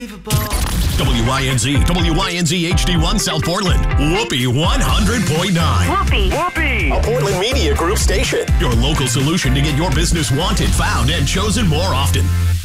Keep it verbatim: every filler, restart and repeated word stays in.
W Y N Z, W Y N Z H D one South Portland, Whoopee one hundred point nine. Whoopee, Whoopee, a Portland Media Group station. Your local solution to get your business wanted, found, and chosen more often.